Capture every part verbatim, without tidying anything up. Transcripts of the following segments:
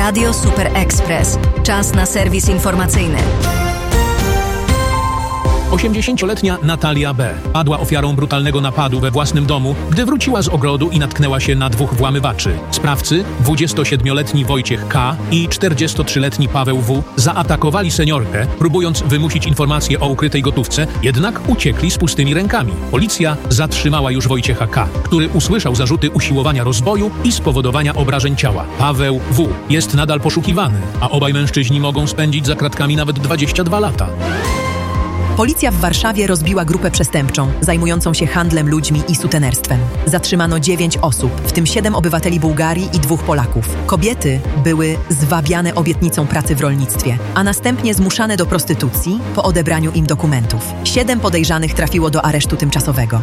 Radio Super Express. Czas na serwis informacyjny. osiemdziesięcioletnia Natalia B. padła ofiarą brutalnego napadu we własnym domu, gdy wróciła z ogrodu i natknęła się na dwóch włamywaczy. Sprawcy, dwudziestosiedmioletni Wojciech K. i czterdziestotrzyletni Paweł W. zaatakowali seniorkę, próbując wymusić informacje o ukrytej gotówce, jednak uciekli z pustymi rękami. Policja zatrzymała już Wojciecha K., który usłyszał zarzuty usiłowania rozboju i spowodowania obrażeń ciała. Paweł W. jest nadal poszukiwany, a obaj mężczyźni mogą spędzić za kratkami nawet dwadzieścia dwa lata. Policja w Warszawie rozbiła grupę przestępczą zajmującą się handlem ludźmi i sutenerstwem. Zatrzymano dziewięć osób, w tym siedem obywateli Bułgarii i dwóch Polaków. Kobiety były zwabiane obietnicą pracy w rolnictwie, a następnie zmuszane do prostytucji po odebraniu im dokumentów. Siedem podejrzanych trafiło do aresztu tymczasowego.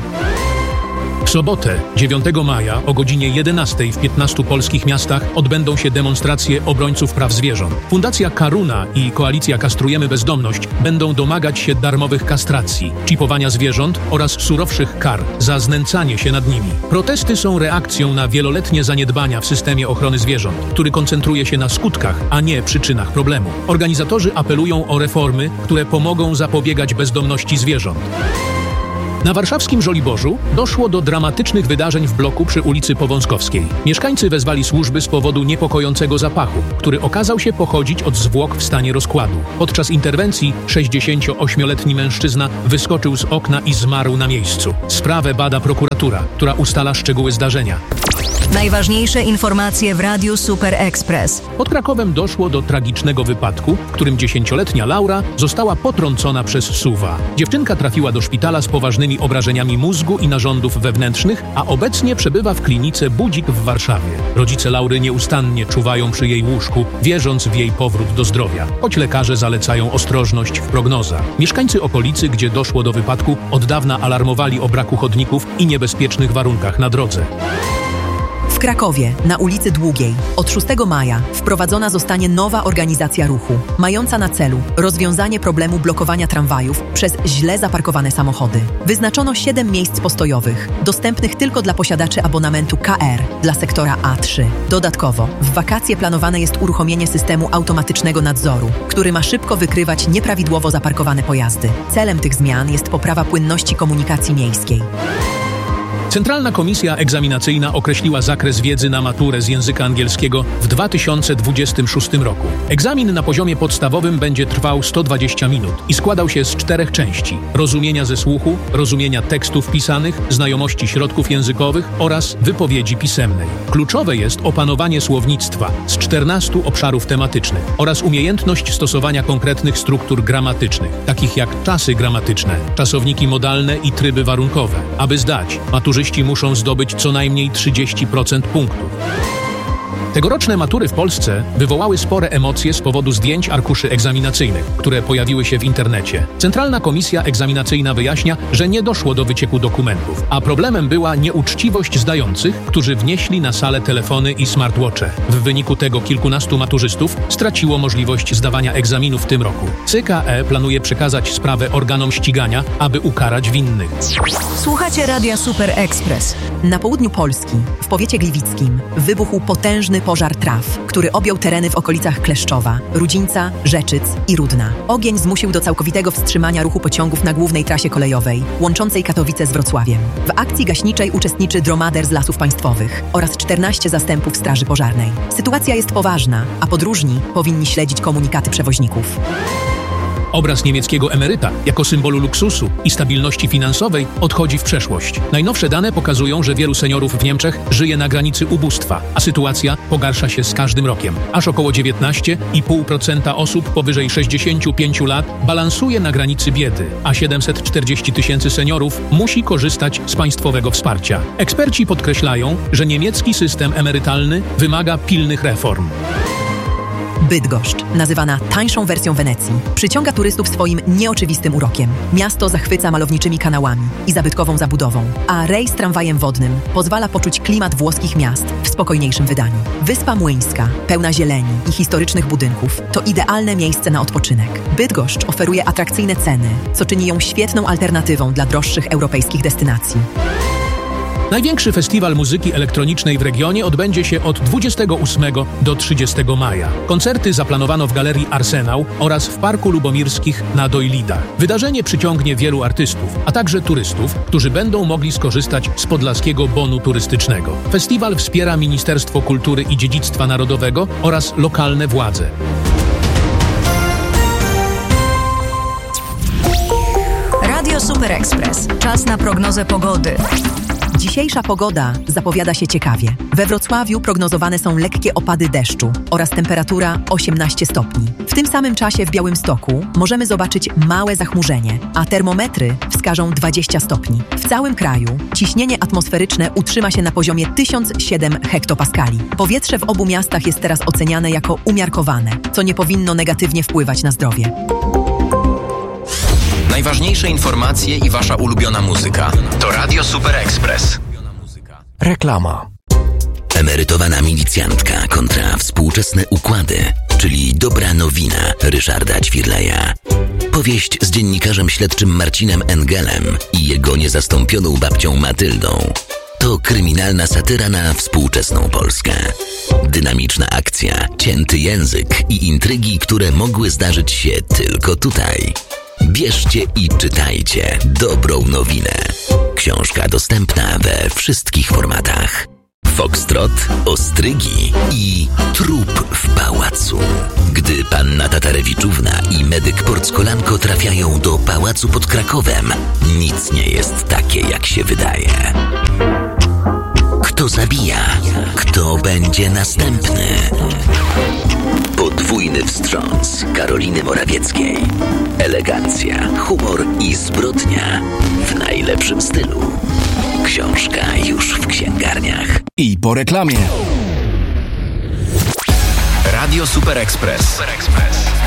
W sobotę, dziewiątego maja o godzinie jedenastej w piętnastu polskich miastach odbędą się demonstracje obrońców praw zwierząt. Fundacja Karuna i Koalicja Kastrujemy Bezdomność będą domagać się darmowych kastracji, czipowania zwierząt oraz surowszych kar za znęcanie się nad nimi. Protesty są reakcją na wieloletnie zaniedbania w systemie ochrony zwierząt, który koncentruje się na skutkach, a nie przyczynach problemu. Organizatorzy apelują o reformy, które pomogą zapobiegać bezdomności zwierząt. Na warszawskim Żoliborzu doszło do dramatycznych wydarzeń w bloku przy ulicy Powązkowskiej. Mieszkańcy wezwali służby z powodu niepokojącego zapachu, który okazał się pochodzić od zwłok w stanie rozkładu. Podczas interwencji sześćdziesięcioośmioletni mężczyzna wyskoczył z okna i zmarł na miejscu. Sprawę bada prokuratura, która ustala szczegóły zdarzenia. Najważniejsze informacje w Radiu Super Express. Pod Krakowem doszło do tragicznego wypadku, w którym dziesięcioletnia Laura została potrącona przez suwa. Dziewczynka trafiła do szpitala z poważnymi obrażeniami mózgu i narządów wewnętrznych, a obecnie przebywa w klinice Budzik w Warszawie. Rodzice Laury nieustannie czuwają przy jej łóżku, wierząc w jej powrót do zdrowia, choć lekarze zalecają ostrożność w prognozach. Mieszkańcy okolicy, gdzie doszło do wypadku, od dawna alarmowali o braku chodników i niebezpiecznych warunkach na drodze. W Krakowie, na ulicy Długiej, od szóstego maja wprowadzona zostanie nowa organizacja ruchu, mająca na celu rozwiązanie problemu blokowania tramwajów przez źle zaparkowane samochody. Wyznaczono siedem miejsc postojowych, dostępnych tylko dla posiadaczy abonamentu K R dla sektora A trzy. Dodatkowo, w wakacje planowane jest uruchomienie systemu automatycznego nadzoru, który ma szybko wykrywać nieprawidłowo zaparkowane pojazdy. Celem tych zmian jest poprawa płynności komunikacji miejskiej. Centralna Komisja Egzaminacyjna określiła zakres wiedzy na maturę z języka angielskiego w dwa tysiące dwudziestym szóstym roku. Egzamin na poziomie podstawowym będzie trwał sto dwadzieścia minut i składał się z czterech części: rozumienia ze słuchu, rozumienia tekstów pisanych, znajomości środków językowych oraz wypowiedzi pisemnej. Kluczowe jest opanowanie słownictwa z czternastu obszarów tematycznych oraz umiejętność stosowania konkretnych struktur gramatycznych, takich jak czasy gramatyczne, czasowniki modalne i tryby warunkowe. Aby zdać, maturzyści muszą zdobyć co najmniej trzydzieści procent punktów. Tegoroczne matury w Polsce wywołały spore emocje z powodu zdjęć arkuszy egzaminacyjnych, które pojawiły się w internecie. Centralna Komisja Egzaminacyjna wyjaśnia, że nie doszło do wycieku dokumentów, a problemem była nieuczciwość zdających, którzy wnieśli na salę telefony i smartwatche. W wyniku tego kilkunastu maturzystów straciło możliwość zdawania egzaminu w tym roku. C K E planuje przekazać sprawę organom ścigania, aby ukarać winnych. Słuchacie Radia Super Express. Na południu Polski, w powiecie gliwickim, wybuchł potężny pożar traw, który objął tereny w okolicach Kleszczowa, Rudzińca, Rzeczyc i Rudna. Ogień zmusił do całkowitego wstrzymania ruchu pociągów na głównej trasie kolejowej, łączącej Katowice z Wrocławiem. W akcji gaśniczej uczestniczy dromader z Lasów Państwowych oraz czternaście zastępów Straży Pożarnej. Sytuacja jest poważna, a podróżni powinni śledzić komunikaty przewoźników. Obraz niemieckiego emeryta jako symbolu luksusu i stabilności finansowej odchodzi w przeszłość. Najnowsze dane pokazują, że wielu seniorów w Niemczech żyje na granicy ubóstwa, a sytuacja pogarsza się z każdym rokiem. Aż około dziewiętnaście i pół procent osób powyżej sześćdziesięciu pięciu lat balansuje na granicy biedy, a siedemset czterdzieści tysięcy seniorów musi korzystać z państwowego wsparcia. Eksperci podkreślają, że niemiecki system emerytalny wymaga pilnych reform. Bydgoszcz, nazywana tańszą wersją Wenecji, przyciąga turystów swoim nieoczywistym urokiem. Miasto zachwyca malowniczymi kanałami i zabytkową zabudową, a rejs tramwajem wodnym pozwala poczuć klimat włoskich miast w spokojniejszym wydaniu. Wyspa Młyńska, pełna zieleni i historycznych budynków, to idealne miejsce na odpoczynek. Bydgoszcz oferuje atrakcyjne ceny, co czyni ją świetną alternatywą dla droższych europejskich destynacji. Największy festiwal muzyki elektronicznej w regionie odbędzie się od dwudziestego ósmego do trzydziestego maja. Koncerty zaplanowano w Galerii Arsenał oraz w Parku Lubomirskich na Dojlidach. Wydarzenie przyciągnie wielu artystów, a także turystów, którzy będą mogli skorzystać z podlaskiego bonu turystycznego. Festiwal wspiera Ministerstwo Kultury i Dziedzictwa Narodowego oraz lokalne władze. Radio Super Express. Czas na prognozę pogody. Dzisiejsza pogoda zapowiada się ciekawie. We Wrocławiu prognozowane są lekkie opady deszczu oraz temperatura osiemnaście stopni. W tym samym czasie w Białymstoku możemy zobaczyć małe zachmurzenie, a termometry wskażą dwadzieścia stopni. W całym kraju ciśnienie atmosferyczne utrzyma się na poziomie tysiąc siedem hektopaskali. Powietrze w obu miastach jest teraz oceniane jako umiarkowane, co nie powinno negatywnie wpływać na zdrowie. Najważniejsze informacje i wasza ulubiona muzyka to Radio Super Express. Reklama. Emerytowana milicjantka kontra współczesne układy, czyli dobra nowina Ryszarda Ćwirleja. Powieść z dziennikarzem śledczym Marcinem Engelem i jego niezastąpioną babcią Matyldą. To kryminalna satyra na współczesną Polskę. Dynamiczna akcja, cięty język i intrygi, które mogły zdarzyć się tylko tutaj. Bierzcie i czytajcie dobrą nowinę. Książka dostępna we wszystkich formatach. Foxtrot, ostrygi i trup w pałacu. Gdy panna Tatarewiczówna i medyk Porckolanko trafiają do pałacu pod Krakowem, nic nie jest takie, jak się wydaje. Kto zabija? Kto będzie następny? Podwójny wstrząs Karoliny Morawieckiej. Elegancja, humor i zbrodnia w najlepszym stylu. Książka już w księgarniach. I po reklamie. Radio Super Express. Super Express.